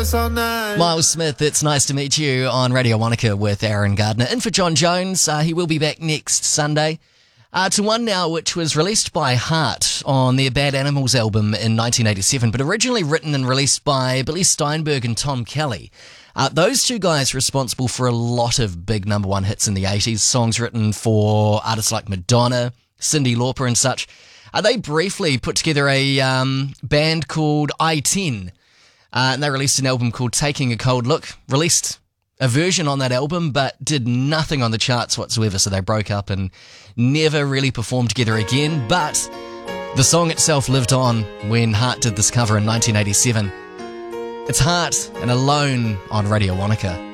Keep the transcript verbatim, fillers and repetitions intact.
this all night. Miles Smith, it's nice to meet you on Radio Wanaka with Aaron Gardner. In for John Jones, uh, he will be back next Sunday. Uh, to one now, which was released by Heart on their Bad Animals album in nineteen eighty-seven, but originally written and released by Billy Steinberg and Tom Kelly. Uh, those two guys responsible for a lot of big number one hits in the eighties, songs written for artists like Madonna, Cyndi Lauper and such. Uh, they briefly put together a um, band called I ten, uh, and they released an album called Taking a Cold Look, released a version on that album, but did nothing on the charts whatsoever, so they broke up and never really performed together again. But the song itself lived on when Heart did this cover in nineteen eighty-seven. It's Heart and Alone on Radio Wanaka.